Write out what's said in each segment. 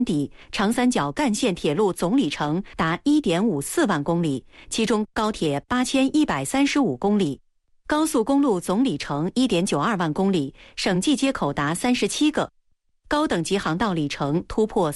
底，长三角干线铁路总里程达 1.54 万公里，其中高铁8135公里，高速公路总里程 1.92 万公里，省际接口达37个，高等级航道里程突破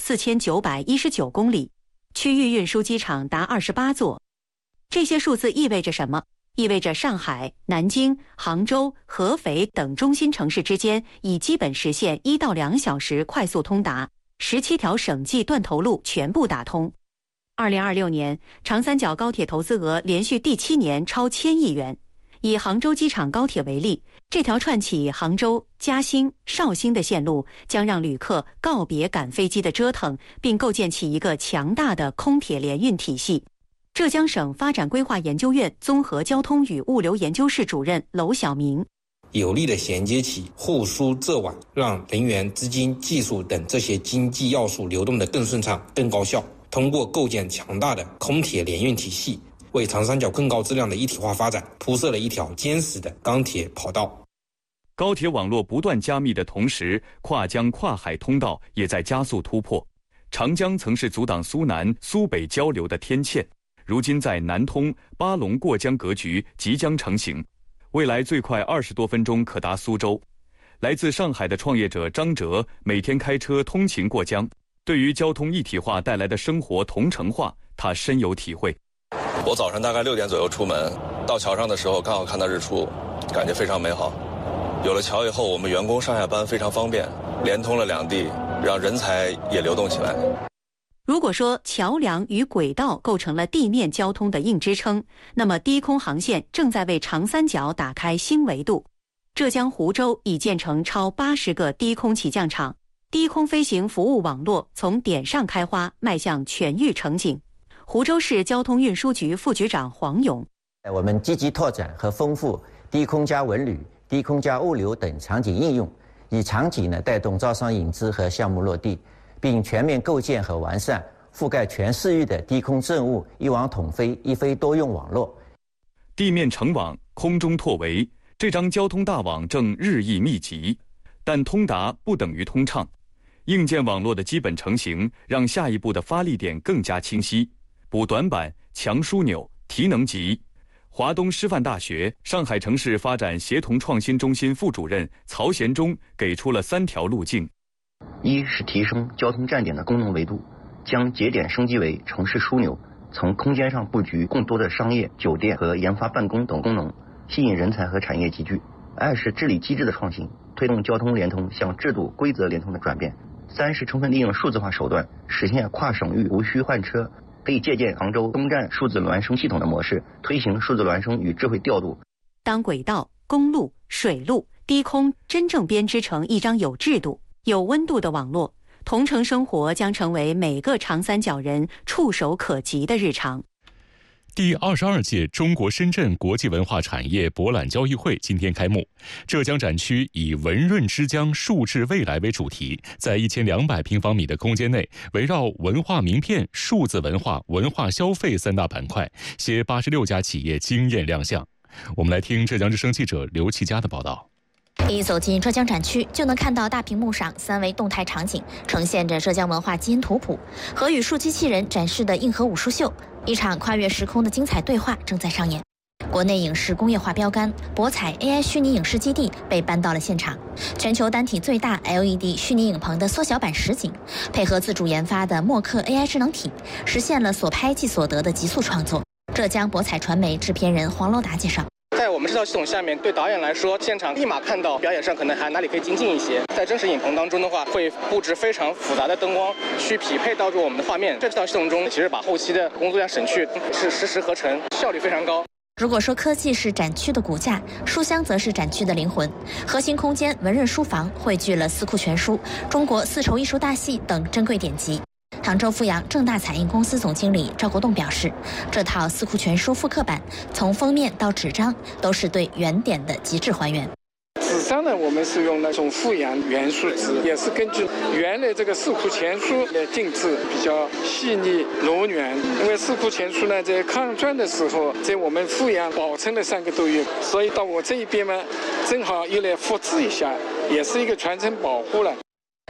4919公里，区域运输机场达28座。这些数字意味着什么？意味着上海、南京、杭州、合肥等中心城市之间已基本实现1到2小时快速通达，17条省际断头路全部打通。2026年，长三角高铁投资额连续第7年超1000亿元。以杭州机场高铁为例，这条串起杭州、嘉兴、绍兴的线路将让旅客告别赶飞机的折腾，并构建起一个强大的空铁联运体系。浙江省发展规划研究院综合交通与物流研究室主任娄晓明， 有力的衔接起沪苏浙皖，让人员、资金、技术等这些经济要素流动得更顺畅、更高效。通过构建强大的空铁联运体系，为长三角更高质量的一体化发展铺设了一条坚实的钢铁跑道。 高铁网络不断加密的同时，跨江跨海通道也在加速突破。长江曾是阻挡苏南、苏北交流的天堑，如今在南通、巴龙过江格局即将成型，未来最快20多分钟可达苏州。来自上海的创业者张哲每天开车通勤过江，对于交通一体化带来的生活同城化，他深有体会。 我早上大概6点左右出门，到桥上的时候刚好看到日出，感觉非常美好。有了桥以后，我们员工上下班非常方便，连通了两地，让人才也流动起来。 如果说桥梁与轨道构成了地面交通的硬支撑，那么低空航线正在为长三角打开新维度。浙江湖州已建成超80个低空起降场，低空飞行服务网络从点上开花，迈向全域成景。湖州市交通运输局副局长黄勇， 我们积极拓展和丰富低空加文旅、低空加物流等场景应用，以场景带动招商引资和项目落地，并全面构建和完善覆盖全市域的低空政务一网统飞、一飞多用网络。 地面成网，空中拓围，这张交通大网正日益密集，但通达不等于通畅。硬件网络的基本成型，让下一步的发力点更加清晰。补短板、强枢纽、提能级。华东师范大学上海城市发展协同创新中心副主任曹贤忠给出了3条路径： 一是提升交通站点的功能维度，将节点升级为城市枢纽，从空间上布局更多的商业、酒店和研发办公等功能，吸引人才和产业集聚。二是治理机制的创新，推动交通联通向制度规则联通的转变。三是充分利用数字化手段，实现跨省域无需换车，可以借鉴杭州东站数字孪生系统的模式，推行数字孪生与智慧调度。 当轨道、公路、水路、低空真正编织成一张有制度、有温度的网络，同城生活将成为每个长三角人触手可及的日常。 第22届中国深圳国际文化产业博览交易会今天开幕。浙江展区以“文润之江，数字未来”为主题，在1200平方米的空间内，围绕文化名片、数字文化、文化消费3大板块，携86家企业惊艳亮相。我们来听浙江之声记者刘启佳的报道。 一走进浙江展区，就能看到大屏幕上3维动态场景，呈现着浙江文化基因图谱和语数机器人展示的硬核武术秀。一场跨越时空的精彩对话正在上演。国内影视工业化标杆博彩 AI 虚拟影视基地被搬到了现场，全球单体最大 LED 虚拟影棚的缩小版实景，配合自主研发的默克 AI 智能体，实现了所拍即所得的极速创作。浙江博彩传媒制片人黄楼达介绍， 在我们这套系统下面，对导演来说，现场立马看到表演上可能还哪里可以精进一些。在真实影棚当中的话，会布置非常复杂的灯光，去匹配到我们的画面。这套系统中，其实把后期的工作量省去，是实时合成，效率非常高。 如果说科技是展区的骨架，书香则是展区的灵魂。核心空间文润书房汇聚了《四库全书》、中国丝绸艺术大戏等珍贵典籍。杭州富阳正大彩印公司总经理赵国栋表示，这套《四库全书》复刻版从封面到纸张都是对原典的极致还原。 纸上呢，我们是用那种富阳原书纸，也是根据原来这个《四库全书》来定制，比较细腻柔软。因为《四库全书》呢，在抗战的时候，在我们富阳保存了3个多月，所以到我这一边呢，正好又来复制一下，也是一个传承保护了。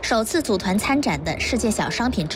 首次组团参展的世界小商品